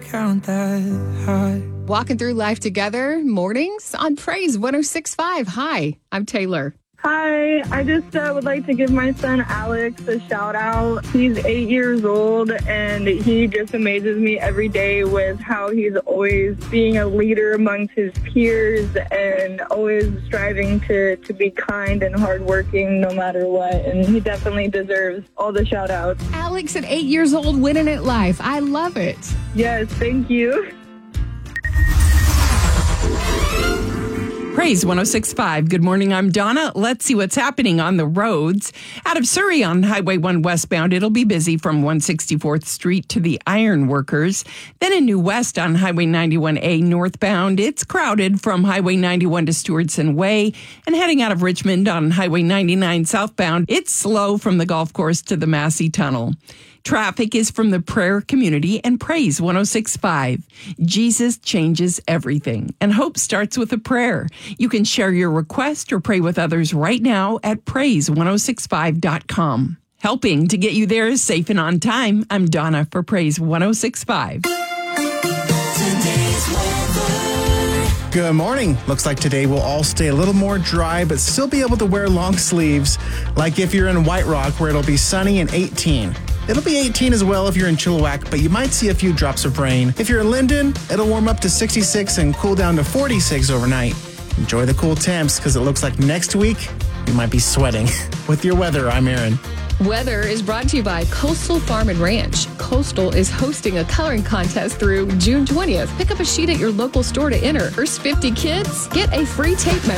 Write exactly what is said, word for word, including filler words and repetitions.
count that high. Walking through life together, mornings on Praise one oh six point five. Hi, I'm Taylor. Hi, I just uh, would like to give my son Alex a shout out. He's eight years old and he just amazes me every day with how he's always being a leader amongst his peers and always striving to, to be kind and hardworking no matter what. And he definitely deserves all the shout outs. Alex at eight years old winning at life. I love it. Yes, thank you. Praise one oh six point five. Good morning. I'm Donna. Let's see what's happening on the roads. Out of Surrey on Highway one westbound, it'll be busy from one sixty-fourth Street to the Iron Workers. Then in New West on Highway ninety-one A northbound, it's crowded from Highway ninety-one to Stewardson Way. And heading out of Richmond on Highway ninety-nine southbound, it's slow from the golf course to the Massey Tunnel. Traffic is from the prayer community and Praise one oh six point five. Jesus changes everything, and hope starts with a prayer. You can share your request or pray with others right now at praise one oh six five dot com. Helping to get you there safe and on time, I'm Donna for Praise one oh six point five. Good morning. Looks like today will all stay a little more dry, but still be able to wear long sleeves, like if you're in White Rock, where it'll be sunny and eighteen. It'll be eighteen as well if you're in Chilliwack, but you might see a few drops of rain. If you're in Linden, it'll warm up to sixty-six and cool down to forty-six overnight. Enjoy the cool temps, because it looks like next week you might be sweating. With your weather, I'm Aaron. Weather is brought to you by Coastal Farm and Ranch. Coastal is hosting a coloring contest through June twentieth. Pick up a sheet at your local store to enter. First fifty kids get a free tape measure.